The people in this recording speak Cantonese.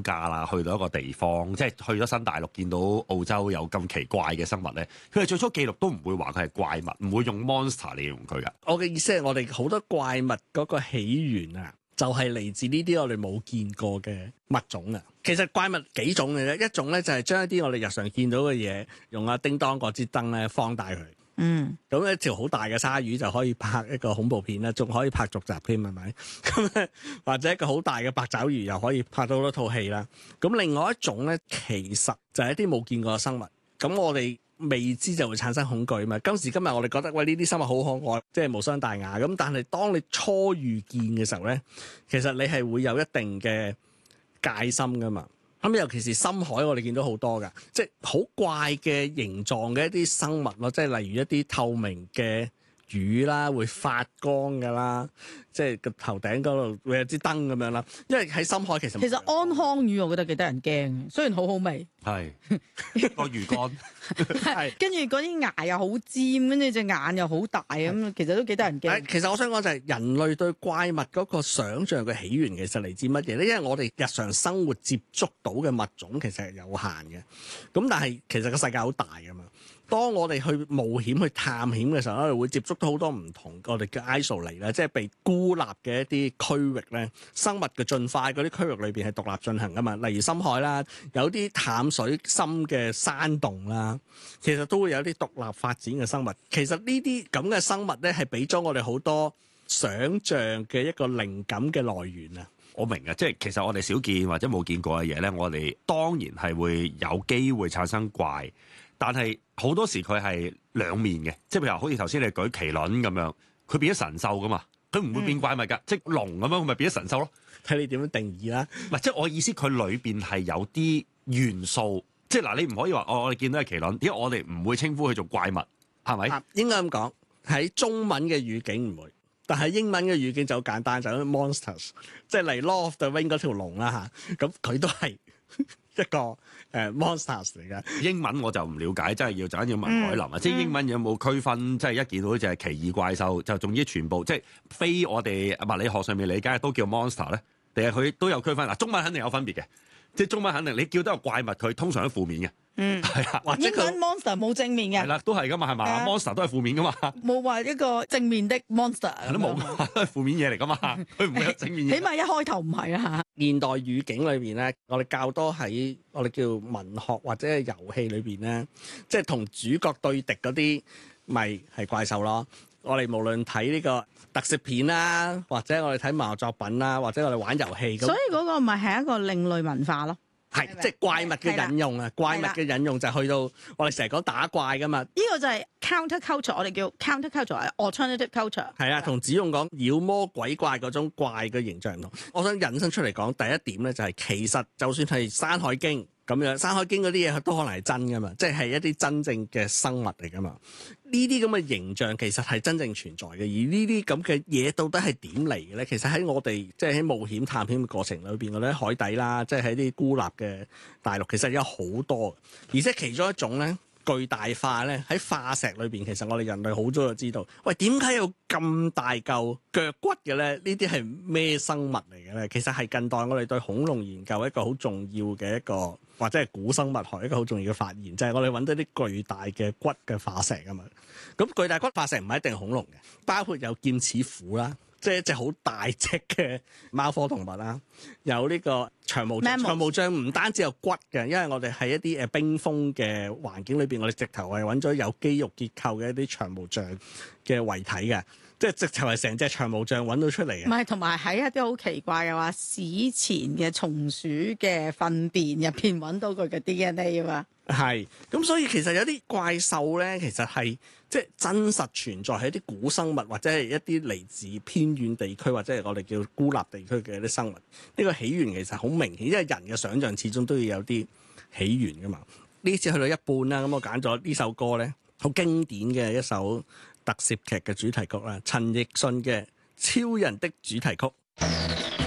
假啦，去到一個地方，即係去咗新大陸，見到澳洲有咁奇怪嘅生物咧，佢哋最初記錄都唔會話佢係怪物，唔會用 monster 嚟形容佢㗎。 我嘅意思係我哋好多怪物嗰個起源啊，就係嚟自呢啲我哋冇見過嘅物種啊。其實怪物幾種嘅啫，一種咧就係將一啲我哋日常見到嘅嘢，用阿叮當嗰支燈咧放大佢。咁一條好大嘅鯊魚就可以拍一個恐怖片啦，仲可以拍續集添，係咪？咁或者一個好大嘅八爪魚又可以拍到好多套戲啦。咁另外一種咧，其實就係一啲冇見過嘅生物。咁我哋未知就會產生恐懼嘛。今時今日我哋覺得喂，呢啲生物好可愛，即係無傷大雅。咁但係當你初遇見嘅時候咧，其實你係會有一定嘅戒心噶嘛。咁尤其是深海，我哋見到好多㗎，即係好怪嘅形狀嘅一啲生物咯，即係例如一啲透明嘅魚啦，會發光㗎啦，即係個頭頂嗰度會有支燈咁樣啦。因為喺深海其實安康魚我覺得幾得人驚嘅，雖然好好味， 係個魚乾， 係跟住嗰啲牙又好尖，跟住隻眼又好大咁，其實都幾得人驚。 其實我想講就係人類對怪物嗰個想像嘅起源其實嚟自乜嘢咧？因為我哋日常生活接觸到嘅物種其實係有限嘅，咁但係其實個世界好大㗎嘛。當我哋去冒險去探險嘅時候咧，我哋會接觸到好多唔同我哋嘅 isolate 咧，即係被孤立嘅一啲區域咧。生物嘅進化嗰啲區域裏邊係獨立進行噶嘛，例如深海啦，有啲淡水深嘅山洞啦，其實都會有啲獨立發展嘅生物。其實呢啲咁嘅生物咧，係俾咗我哋好多想像嘅一個靈感嘅來源啊！ 我明啊，即係其實我哋少見或者冇見過嘅嘢咧，我哋當然係會有機會產生怪。但係好多時佢係兩面嘅，即係譬如好似頭先你舉麒麟咁樣，佢變咗神獸噶嘛，佢唔會變怪物㗎，即係龍咁樣，佢咪變咗神獸咯。 睇你點樣定義啦？ 唔係，即係我意思，佢裏邊係有啲元素，即係嗱，你唔可以話我哋見到係麒麟，點解我哋唔會稱呼佢做怪物？係咪？ 應該咁講，喺中文嘅語境唔會，但係英文嘅語境就好簡單，就係 monsters， 即係嚟 Lord of the Ring 嗰條龍啦嚇，咁佢都係一個monsters 嚟嘅。 英文我就唔了解，真係要陣間要問海林啊！即係英文有冇區分？即係一見到就係奇異怪獸，就總之全部即係非我哋物理學上面理解都叫 monster 咧，定係佢都有區分？嗱，中文肯定有分別嘅，即係中文肯定你叫得個怪物，佢通常都負面嘅。係啊， 或者英文 monster 冇正面嘅， 係啦，都係噶嘛，係嘛？monster 都係負面噶嘛， 冇話一個正面的 monster， 都冇，都係負面嘢嚟噶嘛，佢唔會有正面嘢。 起碼一開頭唔係啊嚇。 現代語境裏邊咧，我哋較多喺我哋叫文學或者係遊戲裏邊咧，即係同主角對敵嗰啲，咪係怪獸咯。我哋無論睇呢個特攝片啦，或者我哋睇文學作品啦，或者我哋玩遊戲， 所以嗰個咪係一個另類文化咯。 係，即係怪物嘅引用啊！怪物嘅引用就去到我哋成日講打怪噶嘛。 呢個就係 counter culture， 我哋叫 counter culture，alternative culture。 係啊，同子用講妖魔鬼怪嗰種怪嘅形象唔同。我想引申出嚟講，第一點咧就係其實就算係《山海經》咁樣，《山海經》嗰啲嘢都可能係真噶嘛，即係一啲真正嘅生物嚟噶嘛。呢啲咁嘅形象其實係真正存在嘅，而呢啲咁嘅嘢到底係點嚟嘅咧？其實喺我哋即係喺冒險探險嘅過程裏邊，我哋喺海底啦，即係喺啲孤立嘅大陸，其實有好多，而且其中一種咧巨大化咧喺化石裏邊，其實我哋人類好早就知道，喂，點解有咁大嚿腳骨嘅咧？呢啲係咩生物嚟嘅咧？其實係近代我哋對恐龍研究一個好重要嘅一個，或者係古生物學一個好重要嘅發現，就係我哋揾到啲巨大嘅骨嘅化石啊嘛。咁巨大骨化石唔係一定恐龍嘅，包括有劍齒虎啦，即係一隻好大隻嘅貓科動物啦。有呢個長毛象，長毛象唔單止有骨嘅，因為我哋喺一啲冰封嘅環境裏邊，我哋直頭係揾咗有肌肉結構嘅一啲長毛象嘅遺體嘅，即係直頭係成隻長毛象揾到出嚟嘅。 唔係，同埋喺一啲好奇怪嘅話，史前嘅松鼠嘅糞便入邊揾到佢嘅 DNA 啊嘛。 係，咁所以其實有啲怪獸咧，其實係即係真實存在喺啲古生物，或者係一啲嚟自偏遠地區，或者係我哋叫孤立地區嘅一啲生物。呢個起源其實好明顯，因為人嘅想像始終都要有啲起源噶嘛。呢次去到一半啦，咁我揀咗呢首歌咧，好經典嘅一首特攝劇嘅主題曲啦，陳奕迅嘅《超人的主題曲》。